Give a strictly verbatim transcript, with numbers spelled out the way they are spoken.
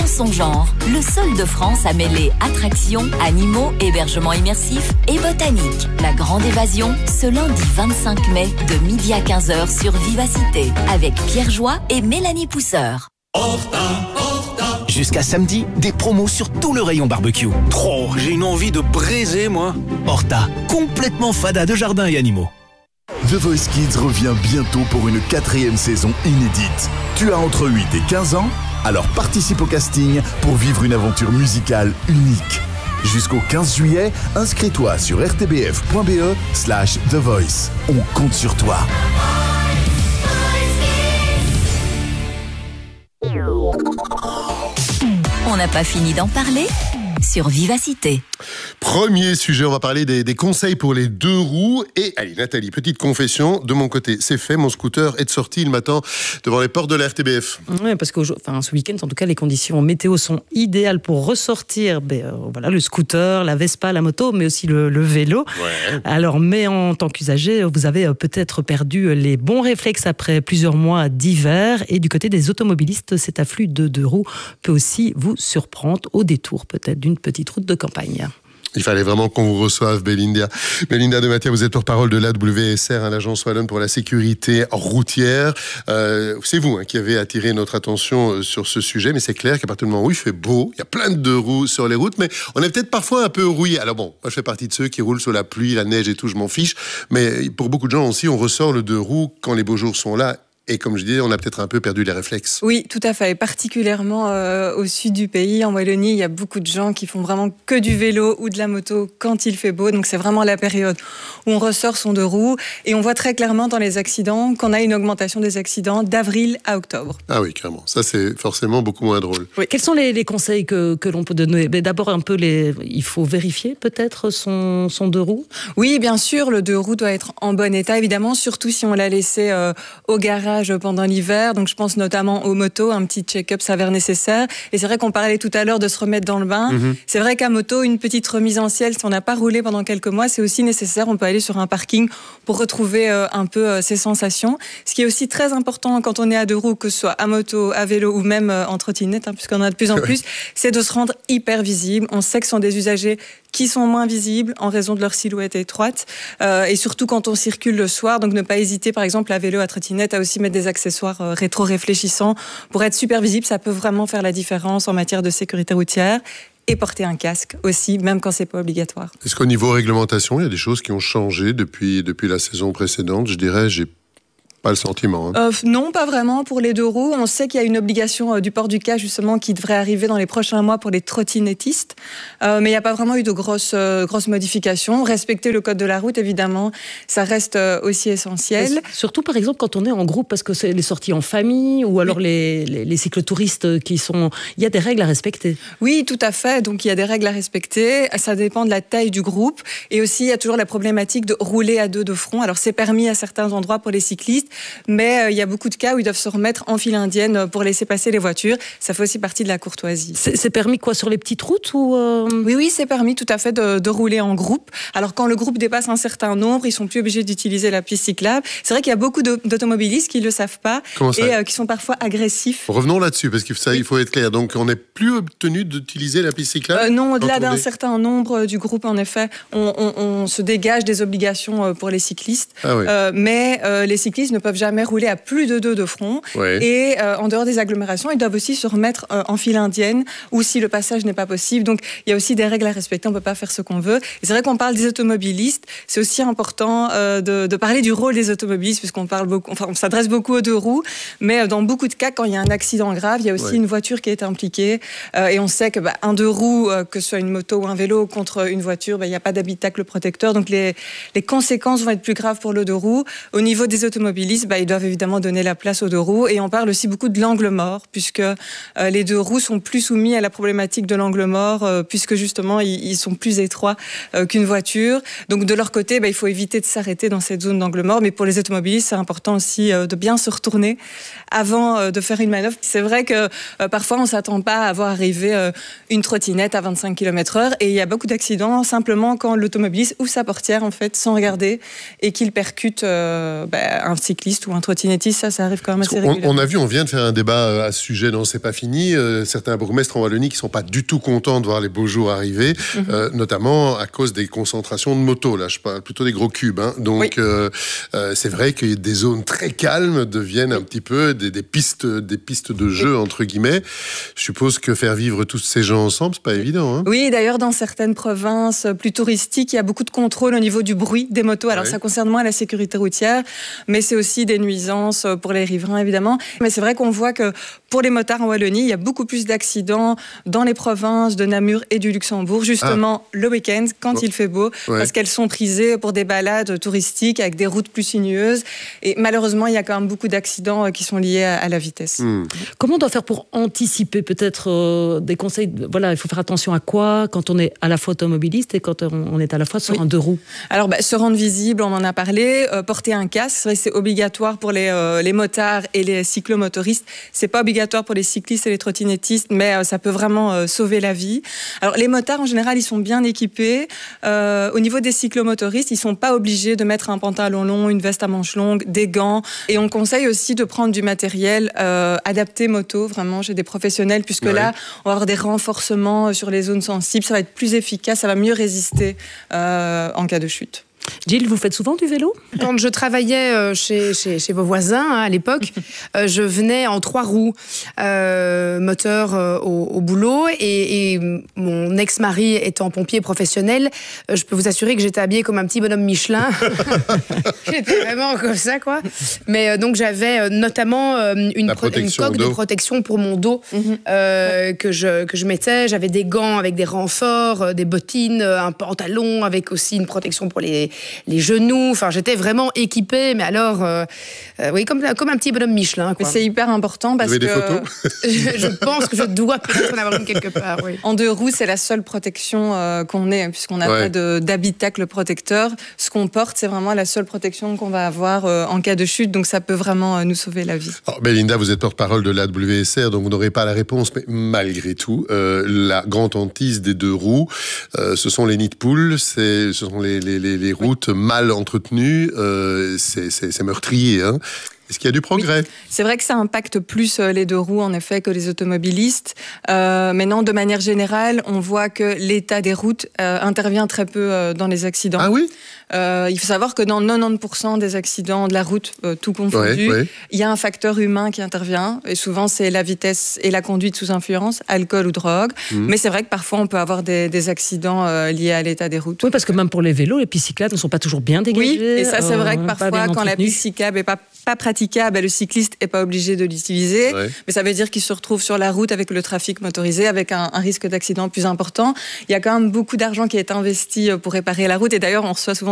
en son genre. Le seul de France à mêler attractions, animaux, hébergement immersif et botanique. La grande évasion, ce lundi vingt-cinq mai de midi à quinze heures sur Vivacité avec Pierre Joie et Mélanie Pousseur. Jusqu'à samedi, des promos sur tout le rayon barbecue. Trop, j'ai une envie de braiser, moi. Horta, complètement fada de jardins et animaux. The Voice Kids revient bientôt pour une quatrième saison inédite. Tu as entre huit et quinze ans? Alors participe au casting pour vivre une aventure musicale unique. Jusqu'au quinze juillet, inscris-toi sur rtbf.be slash The Voice. On compte sur toi. On n'a pas fini d'en parler sur Vivacité. Premier sujet, on va parler des, des conseils pour les deux roues. Et allez Nathalie, petite confession, de mon côté, c'est fait, mon scooter est sorti, il m'attend devant les portes de la R T B F. Oui, parce que enfin, ce week-end, en tout cas, les conditions météo sont idéales pour ressortir ben, euh, voilà, le scooter, la Vespa, la moto, mais aussi le, le vélo. Ouais. Alors, mais en tant qu'usager, vous avez euh, peut-être perdu les bons réflexes après plusieurs mois d'hiver. Et du côté des automobilistes, cet afflux de deux roues peut aussi vous surprendre au détour peut-être d'une petite route de campagne. Il fallait vraiment qu'on vous reçoive, Belinda. Belinda de Mathia, vous êtes porte-parole de l'A W S R, hein, l'Agence wallonne pour la sécurité routière. Euh, c'est vous hein, qui avez attiré notre attention sur ce sujet, mais c'est clair qu'à partir du moment où il fait beau, il y a plein de deux roues sur les routes, mais on est peut-être parfois un peu rouillé. Alors bon, moi je fais partie de ceux qui roulent sous la pluie, la neige et tout, je m'en fiche, mais pour beaucoup de gens aussi, on ressort le deux roues quand les beaux jours sont là. Et comme je disais, on a peut-être un peu perdu les réflexes. Oui, tout à fait. Et particulièrement euh, au sud du pays, en Wallonie, il y a beaucoup de gens qui font vraiment que du vélo ou de la moto quand il fait beau. Donc c'est vraiment la période où on ressort son deux roues. Et on voit très clairement dans les accidents qu'on a une augmentation des accidents d'avril à octobre. Ah oui, carrément. Ça, c'est forcément beaucoup moins drôle. Oui. Quels sont les, les conseils que, que l'on peut donner? D'abord, un peu les, il faut vérifier peut-être son, son deux roues. Oui, bien sûr, le deux roues doit être en bon état, évidemment, surtout si on l'a laissé euh, au garage pendant l'hiver, donc je pense notamment aux motos, un petit check-up s'avère nécessaire. Et c'est vrai qu'on parlait tout à l'heure de se remettre dans le bain. Mmh. C'est vrai qu'à moto, une petite remise en ciel, si on n'a pas roulé pendant quelques mois, c'est aussi nécessaire. On peut aller sur un parking pour retrouver euh, un peu euh, ses sensations. Ce qui est aussi très important quand on est à deux roues, que ce soit à moto, à vélo ou même euh, en trottinette, hein, puisqu'on en a de plus en plus, c'est de se rendre hyper visible. On sait que ce sont des usagers qui sont moins visibles en raison de leur silhouette étroite, euh, et surtout quand on circule le soir. Donc ne pas hésiter, par exemple, à vélo, à trottinette, à aussi mettre des accessoires euh, rétro-réfléchissants pour être super visible. Ça peut vraiment faire la différence en matière de sécurité routière. Et porter un casque aussi, même quand c'est pas obligatoire. Est-ce qu'au niveau réglementation, il y a des choses qui ont changé depuis, depuis la saison précédente? Je dirais, j'ai pas le sentiment. Hein. Euh, non, pas vraiment pour les deux roues. On sait qu'il y a une obligation euh, du port du casque justement qui devrait arriver dans les prochains mois pour les trottinettistes. Euh, mais il n'y a pas vraiment eu de grosses, euh, grosses modifications. Respecter le code de la route, évidemment, ça reste euh, aussi essentiel. Et surtout, par exemple, quand on est en groupe, parce que c'est les sorties en famille ou alors oui. les, les, les cyclotouristes qui sont... Il y a des règles à respecter. Oui, tout à fait. Donc, il y a des règles à respecter. Ça dépend de la taille du groupe. Et aussi, il y a toujours la problématique de rouler à deux de front. Alors, c'est permis à certains endroits pour les cyclistes. Mais euh, il y a beaucoup de cas où ils doivent se remettre en file indienne pour laisser passer les voitures. Ça fait aussi partie de la courtoisie. C'est, c'est permis quoi, sur les petites routes ou euh... Oui, oui, c'est permis tout à fait de, de rouler en groupe. Alors quand le groupe dépasse un certain nombre, ils sont plus obligés d'utiliser la piste cyclable. C'est vrai qu'il y a beaucoup d'automobilistes qui ne le savent pas et euh, qui sont parfois agressifs. Revenons là-dessus, parce que ça, il faut être clair. Donc on n'est plus tenu d'utiliser la piste cyclable euh, Non, au-delà d'un est... certain nombre du groupe, en effet, on, on, on se dégage des obligations pour les cyclistes. Ah oui. euh, mais euh, les cyclistes ne peuvent jamais rouler à plus de deux de front. Ouais. Et euh, en dehors des agglomérations, ils doivent aussi se remettre euh, en file indienne ou si le passage n'est pas possible. Donc, il y a aussi des règles à respecter. On ne peut pas faire ce qu'on veut. Et c'est vrai qu'on parle des automobilistes. C'est aussi important euh, de, de parler du rôle des automobilistes puisqu'on parle beaucoup, enfin, on s'adresse beaucoup aux deux roues. Mais dans beaucoup de cas, quand il y a un accident grave, il y a aussi ouais. une voiture qui est impliquée. Euh, et on sait que bah, un deux roues, euh, que ce soit une moto ou un vélo, contre une voiture, bah, il n'y a pas d'habitacle protecteur. Donc, les, les conséquences vont être plus graves pour le deux roues. Au niveau des automobilistes, bah, ils doivent évidemment donner la place aux deux roues. Et on parle aussi beaucoup de l'angle mort, puisque euh, les deux roues sont plus soumis à la problématique de l'angle mort, euh, puisque justement, ils, ils sont plus étroits euh, qu'une voiture. Donc, de leur côté, bah, il faut éviter de s'arrêter dans cette zone d'angle mort. Mais pour les automobilistes, c'est important aussi euh, de bien se retourner avant euh, de faire une manœuvre. C'est vrai que euh, parfois, on ne s'attend pas à voir arriver euh, une trottinette à vingt-cinq kilomètres heure. Et il y a beaucoup d'accidents simplement quand l'automobiliste ouvre sa portière, en fait, sans regarder, et qu'il percute euh, bah, un cycliste cycliste ou un trottinettiste, ça, ça arrive quand même assez on, régulièrement. on a vu, on vient de faire un débat à ce sujet, non, c'est pas fini. Euh, certains bourgmestres en Wallonie qui sont pas du tout contents de voir les beaux jours arriver, mm-hmm. euh, notamment à cause des concentrations de motos. Là, je parle plutôt des gros cubes. Hein. Donc, oui. euh, euh, c'est vrai que des zones très calmes deviennent un petit peu des, des pistes, des pistes de jeu entre guillemets. Je suppose que faire vivre tous ces gens ensemble, c'est pas évident. Hein. Oui, d'ailleurs, dans certaines provinces plus touristiques, il y a beaucoup de contrôle au niveau du bruit des motos. Alors, oui. ça concerne moins la sécurité routière, mais c'est aussi des nuisances pour les riverains, évidemment. Mais c'est vrai qu'on voit que pour les motards en Wallonie, il y a beaucoup plus d'accidents dans les provinces de Namur et du Luxembourg, justement ah. le week-end, quand oh. il fait beau, ouais. parce qu'elles sont prisées pour des balades touristiques avec des routes plus sinueuses. Et malheureusement, il y a quand même beaucoup d'accidents qui sont liés à, à la vitesse. Mmh. Comment on doit faire pour anticiper peut-être euh, des conseils de, voilà, il faut faire attention à quoi quand on est à la fois automobiliste et quand on, on est à la fois sur oui. un deux roues? Alors, bah, se rendre visible, on en a parlé. Euh, porter un casque, c'est vrai que c'est obligatoire pour les, euh, les motards et les cyclomotoristes. C'est pas obligatoire pour les cyclistes et les trottinettistes, mais euh, ça peut vraiment euh, sauver la vie. Alors, les motards, en général, ils sont bien équipés. Euh, au niveau des cyclomotoristes, ils sont pas obligés de mettre un pantalon long, une veste à manches longues, des gants. Et on conseille aussi de prendre du matériel euh, adapté moto, vraiment, chez des professionnels, puisque ouais. là, on va avoir des renforcements sur les zones sensibles. Ça va être plus efficace, ça va mieux résister euh, en cas de chute. Gilles, vous faites souvent du vélo? Quand je travaillais chez, chez, chez vos voisins hein, à l'époque, euh, je venais en trois roues, euh, moteur euh, au, au boulot, et, et mon ex-mari étant pompier professionnel, euh, je peux vous assurer que j'étais habillée comme un petit bonhomme Michelin. J'étais vraiment comme ça, quoi. Mais euh, donc j'avais euh, notamment euh, une, pro- une coque de protection pour mon dos mm-hmm. euh, que, je, que je mettais. J'avais des gants avec des renforts, euh, des bottines, euh, un pantalon avec aussi une protection pour les les genoux, enfin j'étais vraiment équipée, mais alors euh, euh, oui, comme, comme un petit bonhomme Michelin, quoi. Mais c'est hyper important parce vous avez que des photos je, je pense que je dois peut-être en avoir une quelque part, oui. En deux roues, c'est la seule protection euh, qu'on ait, puisqu'on n'a ouais. pas de, d'habitacle protecteur. Ce qu'on porte, c'est vraiment la seule protection qu'on va avoir euh, en cas de chute, donc ça peut vraiment euh, nous sauver la vie. Alors, Belinda, vous êtes porte-parole de l'A W S R, donc vous n'aurez pas la réponse, mais malgré tout, euh, la grande hantise des deux roues, euh, ce sont les nids de poules, c'est, ce sont les, les, les, les routes oui. mal entretenues, euh, c'est, c'est, c'est meurtrier, hein. Est-ce qu'il y a du progrès? Oui. C'est vrai que ça impacte plus les deux roues, en effet, que les automobilistes. Euh, maintenant, de manière générale, on voit que l'état des routes euh, intervient très peu euh, dans les accidents. Ah oui? Euh, il faut savoir que dans quatre-vingt-dix pour cent des accidents de la route, euh, tout confondu, ouais, ouais. il y a un facteur humain qui intervient. Et souvent, c'est la vitesse et la conduite sous influence, alcool ou drogue. Mmh. Mais c'est vrai que parfois, on peut avoir des, des accidents euh, liés à l'état des routes. Oui, parce que même pour les vélos, les pistes cyclables ne sont pas toujours bien dégagées. Oui, et ça, c'est vrai que euh, parfois, quand la piste cyclable n'est pas, pas praticable, le cycliste n'est pas obligé de l'utiliser. Ouais. Mais ça veut dire qu'il se retrouve sur la route avec le trafic motorisé, avec un, un risque d'accident plus important. Il y a quand même beaucoup d'argent qui est investi pour réparer la route. Et d'ailleurs, on reçoit souvent